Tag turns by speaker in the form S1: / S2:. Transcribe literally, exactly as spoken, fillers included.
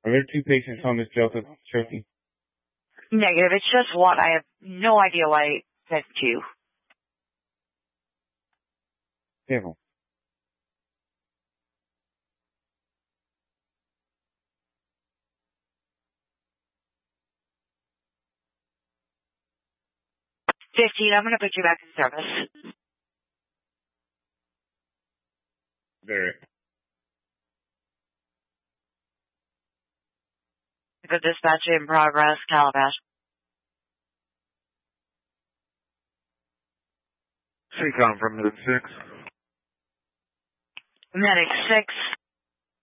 S1: Are there two patients on this Delta Cherokee?
S2: Negative. It's just one. I have no idea why it said two.
S1: Careful.
S2: Fifteen. I'm going to put you back in service.
S1: Very.
S2: Good dispatch in progress, Calabash.
S3: C COM from Medic six.
S2: Medic six.